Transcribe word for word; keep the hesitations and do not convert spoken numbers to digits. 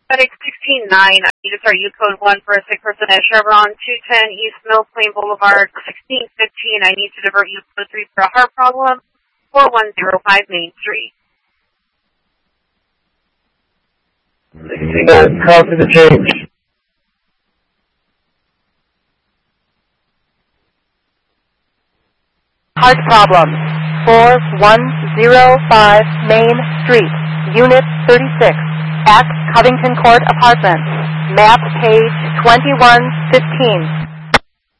FedEx sixteen nine, I need to start U code one for a sick person at Chevron, two ten East Mill Plain Boulevard, sixteen fifteen, I need to divert U code three for a heart problem, four one zero five Main Street. Uh, copy the change. Heart problem, four one zero five Main Street, Unit thirty-six, at Covington Court Apartments, map page twenty-one fifteen.